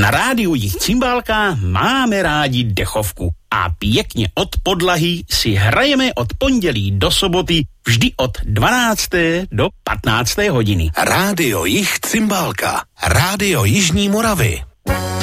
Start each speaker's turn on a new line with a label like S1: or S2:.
S1: Na rádiu Jich Cymbálka máme rádi dechovku a pěkně od podlahy si hrajeme od pondělí do soboty vždy od 12. do 15. hodiny.
S2: Rádio Jich Cymbálka, Rádio Jižní Moravy.